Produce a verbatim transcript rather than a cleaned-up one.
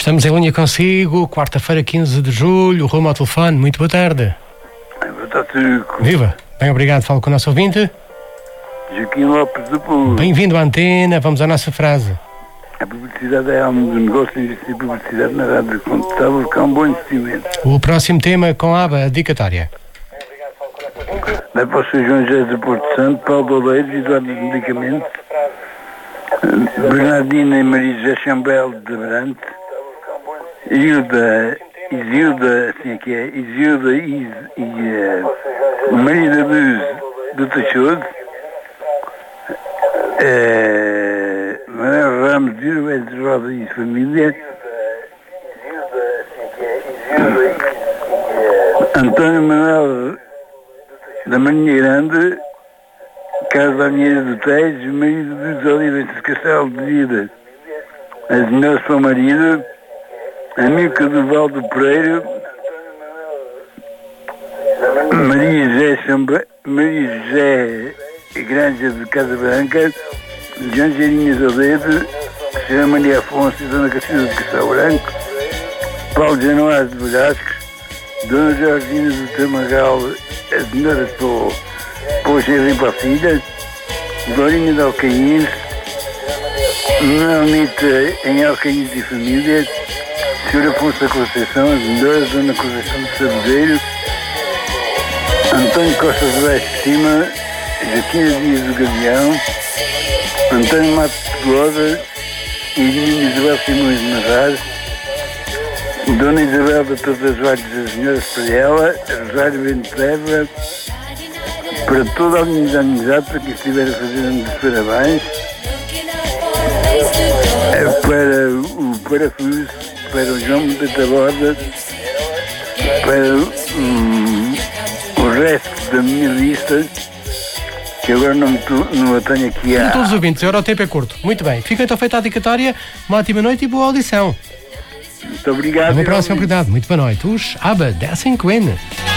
Estamos em linha consigo, quarta-feira, quinze de julho, rumo ao telefone. Muito boa tarde. Boa tarde. Viva. Bem, obrigado. Falo com o nosso ouvinte. Joaquim Lopes do Povo. Bem-vindo à antena. Vamos à nossa frase. A publicidade é alma do negócio, investir publicidade na rádio contábil, que é um bom investimento. O próximo tema com a aba dedicatória. Vai para o senhor João José do Porto Santo, Paulo Oleiros, Eduardo de Medicamentos, Bernardina e Maria José Chambel de Brante, Hilda, Isilda, assim é que é, Isilda e, e uh, Maria da Luz do Teixodo, uh, Manuel Ramos de Uruguai de Roda e família, António Manuel da Marinha Grande, Carlos Armeira do Tejo, marido dos Olivas de Castelo de Vida, as melhores para o marido, Amica do Valdo Pereira, Maria José Chamba, Maria José Granja de Casa Branca, João Geirinhas Aledo, Senhora Maria Afonso e Dona Cacilda de Castelo Branco, Paulo Januário de Velasco, Dona Georgina do Tamagal, as melhoras para o Poxa e para a filha, Dorinha de Alcaíns, Melnita em Alcaíns e família, Senhora Afonso da Conceição, as melhoras, Dona Conceição de Sabudeiro, António Costa de Baixo de Cima, Joaquina Dias do Gavião, António Matos de Loda, Irina Isabel Simões de Mazar, Dona Isabel da Todas Vales das Senhoras para ela, Rosário Bento Débora, para toda a unidade amizade, para quem estiver a fazer anos de parabéns, para o parafuso, para o João da Taborda, para um, o resto da minha lista, que agora não, me tu, não a tenho aqui a... Todos os ouvintes, agora o tempo é curto. Muito bem. Fica então feita a dedicatória. Uma ótima noite e boa audição. Muito obrigado. Até uma próxima oportunidade. Muito boa noite. Os aba dez cinquenta.